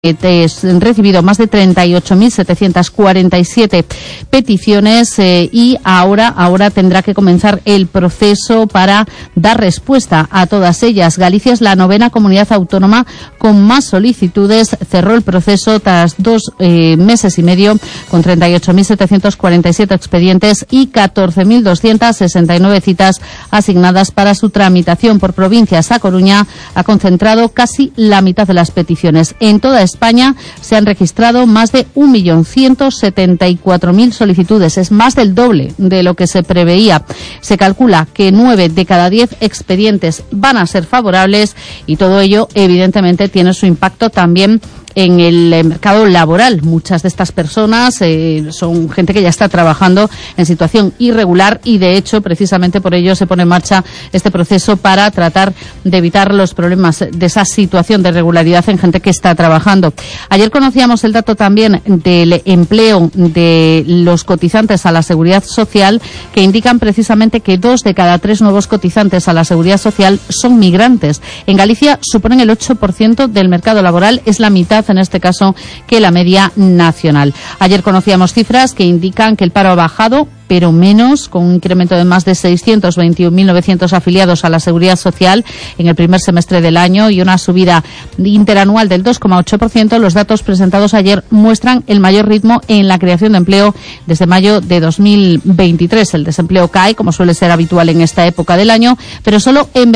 recibido más de 38.747 peticiones y ahora tendrá que comenzar el proceso para dar respuesta a todas ellas. Galicia es la 9ª comunidad autónoma con más solicitudes. Cerró el proceso tras 2 meses y medio con 38.747 expedientes y 14.269 citas asignadas para su tramitación. Por provincias, A Coruña ha concentrado casi la mitad de las peticiones. En toda España se han registrado más de 1.174.000 solicitudes. Es más del doble de lo que se preveía. Se calcula que 9 de cada 10 expedientes van a ser favorables y todo ello, evidentemente, tiene su impacto también en el mercado laboral. Muchas de estas personas son gente que ya está trabajando en situación irregular y, de hecho, precisamente por ello se pone en marcha este proceso para tratar de evitar los problemas de esa situación de irregularidad en gente que está trabajando. Ayer conocíamos el dato también del empleo de los cotizantes a la Seguridad Social, que indican precisamente que 2 de cada 3 nuevos cotizantes a la Seguridad Social son migrantes. En Galicia suponen el 8% del mercado laboral, es la mitad en este caso que la media nacional. Ayer conocíamos cifras que indican que el paro ha bajado, pero menos, con un incremento de más de 621.900 afiliados a la Seguridad Social en el primer semestre del año y una subida interanual del 2,8%. Los datos presentados ayer muestran el mayor ritmo en la creación de empleo desde mayo de 2023. El desempleo cae, como suele ser habitual en esta época del año, pero solo en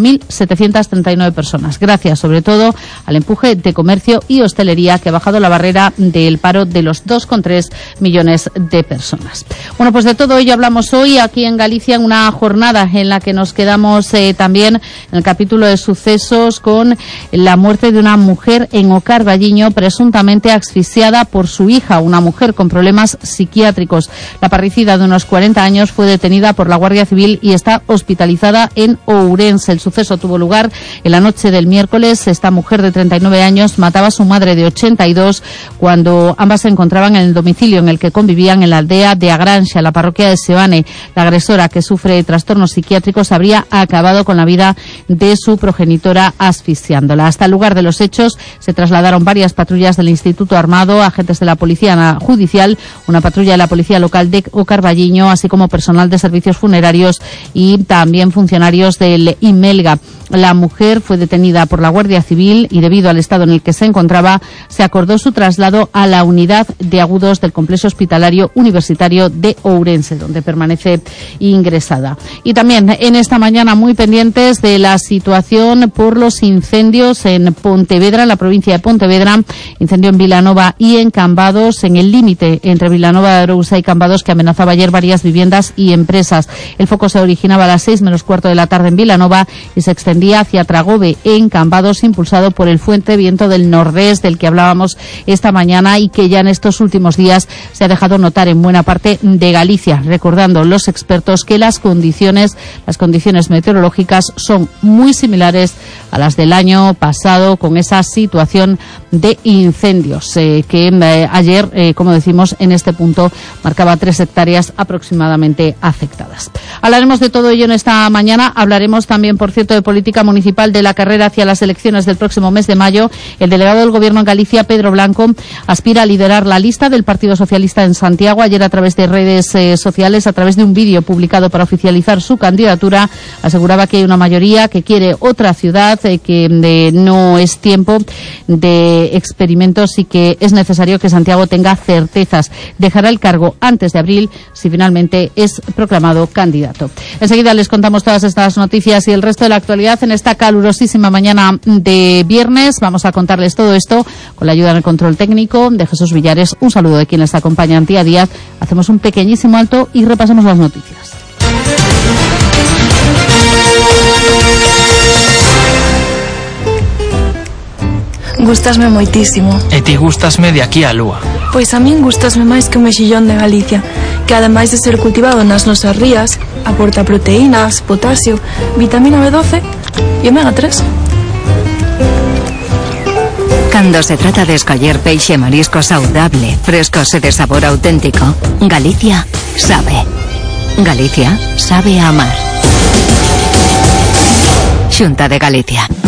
28.739 personas, gracias sobre todo al empuje de comercio y hostelería, que ha bajado la barrera del paro de los 2,3 millones de personas. Bueno, pues de todo ello hablamos hoy aquí en Galicia, en una jornada en la que nos quedamos también en el capítulo de sucesos con la muerte de una mujer en Ocarballiño, presuntamente asfixiada por su hija, una mujer con problemas psiquiátricos. La parricida, de unos 40 años, fue detenida por la Guardia Civil y está hospitalizada en Ourense. El suceso tuvo lugar en la noche del miércoles. Esta mujer de 39 años mataba a su madre de 82 cuando ambas se encontraban en el domicilio en el que convivían en la aldea de Agranxa, la parroquia de Seoane. La agresora, que sufre trastornos psiquiátricos, habría acabado con la vida de su progenitora asfixiándola. Hasta el lugar de los hechos se trasladaron varias patrullas del Instituto Armado, agentes de la Policía Judicial, una patrulla de la Policía Local de Ocarballiño, así como personal de servicios funerarios y también funcionarios del Imelga. La mujer fue detenida por la Guardia Civil y, debido al estado en el que se encontraba, se acordó su traslado a la unidad de agudos del Complejo Hospitalario Universitario de Ourense, donde permanece ingresada. Y también en esta mañana muy pendientes de la situación por los incendios en Pontevedra, en la provincia de Pontevedra, incendio en Vilanova y en Cambados, en el límite entre Vilanova de Arousa y Cambados, que amenazaba ayer varias viviendas y empresas. El foco se originaba a las 6 menos cuarto de la tarde en Vilanova y se extendía hacia Tragobe en Cambados, impulsado por el fuerte viento del nordés del que hablábamos esta mañana y que ya en estos últimos días se ha dejado notar en buena parte de Galicia, recordando los expertos que las condiciones meteorológicas son muy similares a las del año pasado, con esa situación de incendios que ayer, como decimos, en este punto marcaba 3 hectáreas aproximadamente afectadas. Hablaremos de todo ello en esta mañana. Hablaremos también, por cierto, de política municipal, de la carrera hacia las elecciones del próximo mes de mayo. El delegado del Gobierno en Galicia, Pedro Blanco, aspira a liderar la lista del Partido Socialista en Santiago. Ayer, a través de redes sociales, a través de un vídeo publicado para oficializar su candidatura, aseguraba que hay una mayoría que quiere otra ciudad, que no es tiempo de experimentos y que es necesario que Santiago tenga certezas. Dejará el cargo antes de abril si finalmente es proclamado candidato. Enseguida les contamos todas estas noticias y el resto de la actualidad en esta calurosísima mañana de viernes. Vamos a contarles todo esto con la ayuda en el control técnico de Jesús Villares. Un saludo de quien les acompaña, Antía Díaz. Hacemos un pequeñísimo alto y repasamos las noticias. Gústasme moitísimo. E ti gústasme de aquí á lúa. Pois a min gústasme máis que o mexillón de Galicia, que ademais de ser cultivado nas nosas rías, aporta proteínas, potasio, vitamina B12 e omega 3. Cando se trata de escoller peixe e marisco saudable, frescos e de sabor auténtico, Galicia sabe. Galicia sabe a amar. Xunta de Galicia.